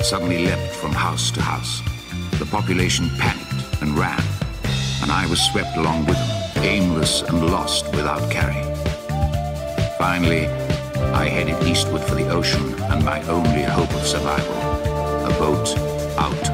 suddenly leapt from house to house. The population panicked and ran, and I was swept along with them, aimless and lost without carry. Finally, I headed eastward for the ocean and my only hope of survival, a boat out